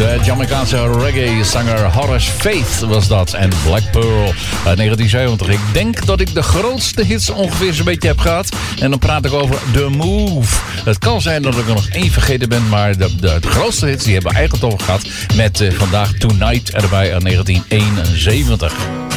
De Jamaicaanse reggae-zanger Horace Faith was dat. En Black Pearl uit 1970. Ik denk dat ik de grootste hits ongeveer zo'n beetje heb gehad. En dan praat ik over The Move. Het kan zijn dat ik er nog één vergeten ben. Maar de grootste hits die hebben we eigenlijk over gehad. Met vandaag Tonight erbij uit 1971.